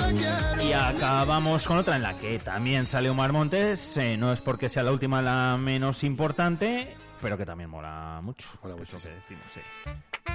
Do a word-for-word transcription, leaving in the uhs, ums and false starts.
Y acabamos con otra en la que también sale Omar Montes, eh, no es porque sea la última la menos importante, pero que también mola mucho. Mola mucho, es lo sí. que decimos, sí.